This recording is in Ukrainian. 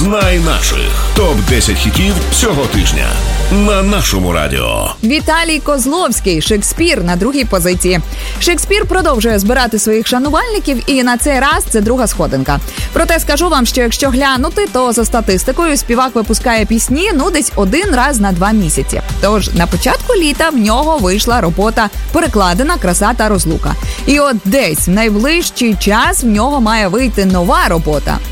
Знай наших. Топ-10 хітів цього тижня на нашому радіо. Віталій Козловський, Шекспір, на другій позиції. Шекспір продовжує збирати своїх шанувальників, і на цей раз це друга сходинка. Проте скажу вам, що якщо глянути, то за статистикою співак випускає пісні, десь один раз на 2 місяці. Тож на початку літа в нього вийшла робота перекладена «Краса та розлука». І от десь в найближчий час в нього має вийти нова робота